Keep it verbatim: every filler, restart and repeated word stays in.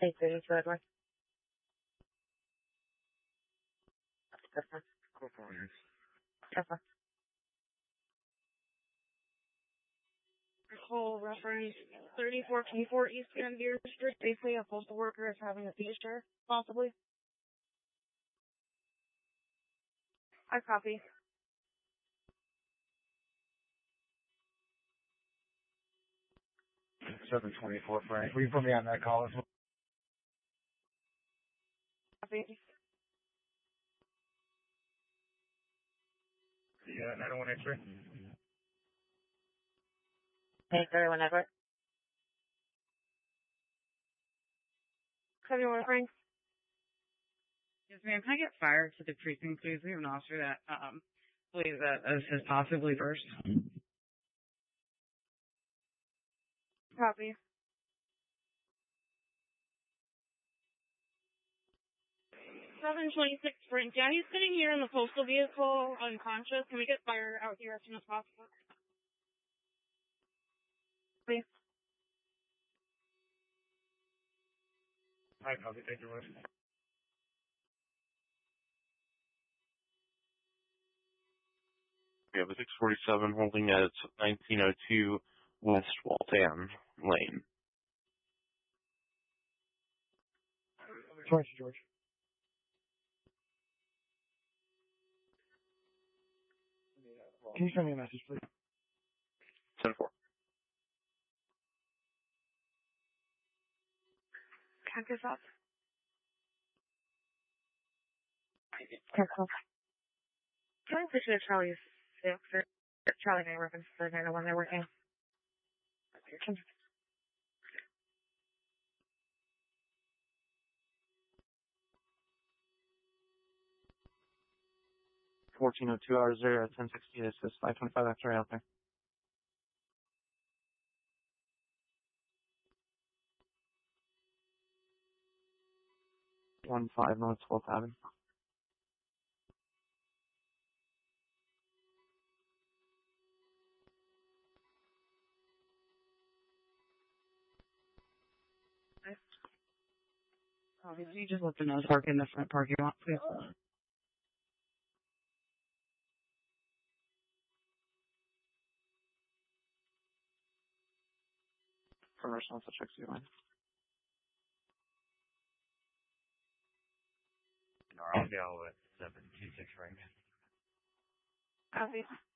eight thirty-two Edward. Yes, sir. Yes, sir. Call reference thirty-four twenty-four East Grand Deer Street. Basically, a postal worker is having a seizure, possibly. I copy. seven twenty-four, Frank. Will you put me on that call as well? Copy. Yeah, nine oh one X-ray. eight thirty-one Edward. seventy-one Frank. Yes, ma'am. Can I get fired to the precinct, please? We have an officer that um believes that this is possibly first. Copy. seven twenty-six Frank. Yeah, he's sitting here in the postal vehicle, unconscious. Can we get fired out here as soon as possible? Please. Hi, copy. Thank you, Russ. We have a six forty-seven holding at nineteen oh two West Waltham Lane. George, George. Can you send me a message, please? ten four. Can't get up. Can't go. Can I appreciate Charlie's six or Charlie may reference for the one they're working? Can fourteen oh two hours there at ten sixty. It says five twenty-five X-ray out there. one five North twelfth Avenue. Oh, can you just let them know to park in the front parking lot, please? For response, I'll check C line. I'll be all at seven two six Frank. Copy.